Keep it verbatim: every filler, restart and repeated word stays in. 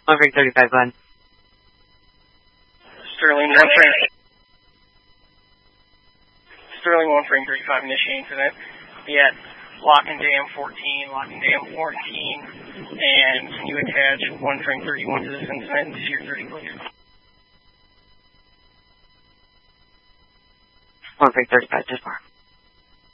One frame thirty-five, go ahead. Sterling, one frame. Sterling, one frame thirty-five, initiating for that. Yeah, lock and dam fourteen, lock and dam fourteen, and can you attach one frame thirty-one to this incident? Tier thirty, please. One frame thirty-five, just far.